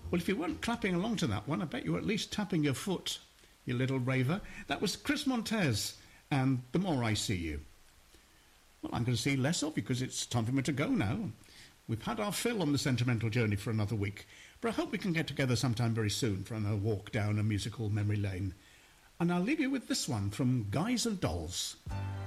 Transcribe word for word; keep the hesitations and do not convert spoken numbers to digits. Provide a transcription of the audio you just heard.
Well, if you weren't clapping along to that one, I bet you were at least tapping your foot, you little raver. That was Chris Montez and The More I See You. Well, I'm going to see less of you because it's time for me to go now. We've had our fill on the sentimental journey for another week, but I hope we can get together sometime very soon for another walk down a musical memory lane. And I'll leave you with this one from Guys and Dolls.